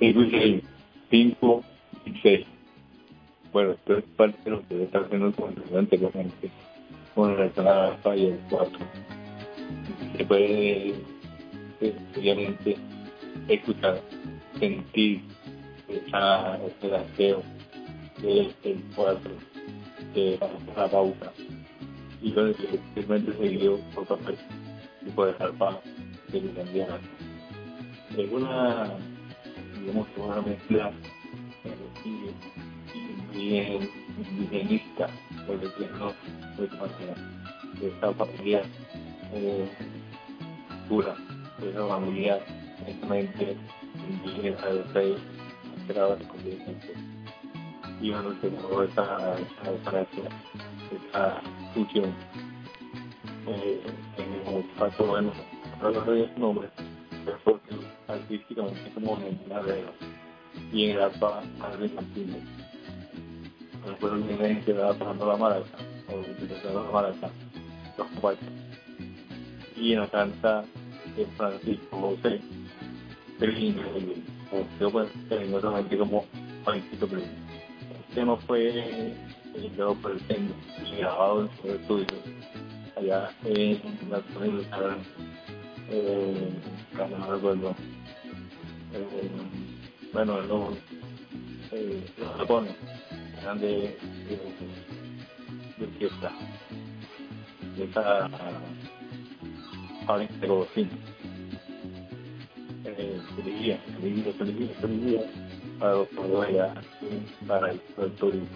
y 5 y 6. Bueno, esto es parte de lo que está haciendo anteriormente con la falla del 4. Se puede obviamente escuchar, sentir ese deseo del 4 de la pauta. Y yo simplemente seguido por papel y por dejar paz de mi candidato. Es una, digamos, una mezcla bien indigenista, por decirlo de esta manera, de esta familia pura, de esa familia netamente indígena del país, creada de convivencia. Y bueno, tengo esa fusión en el facto, bueno, no recuerdo su nombre, pero porque artísticamente como en la regla y en el arpa de Martínez. Recuerdo que me quedaba tocando la maraca, o utilizando la maraca, los cuatro. Y en la canta de Francisco José Pelín, o yo pues tengo solamente como Juancito Pelín. El tema fue editado por el TEN y grabado en su estudio allá en la zona de Instagram, no recuerdo. Bueno, los japones eran de fiesta, de esa fábrica de cocina. Se dirigía para los pueblos allá, para el turismo,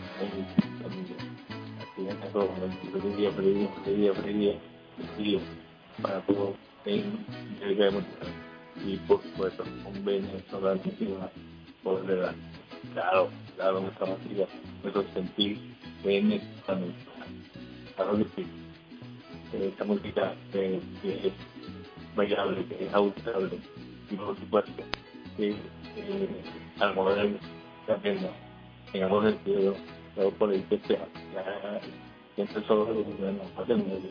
así en todo momento, pedía, para todo en el gobierno y por supuesto un venezolano por la edad. Claro, nuestra música, nuestro sentir venezolano, claro que sí. Esta música que es bailable, que es audible, y por supuesto que al mover también tengamos el cielo, luego por el que sea, ya siempre solo los gobiernos paternos.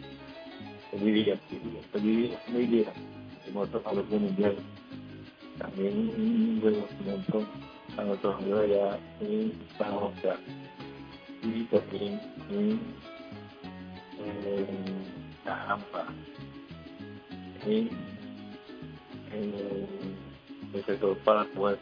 Feliz día, como otro valor mundial, también un reconocimiento a nuestros amigos allá en San José y también en Cajampa, en el sector para poder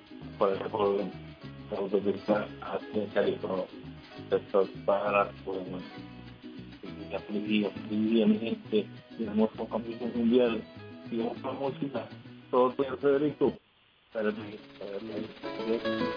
la autopista hacia California, sector para poder feliz día, mi gente, digamos, con amigos mundial, digamos, con música, todo Federico, para mí.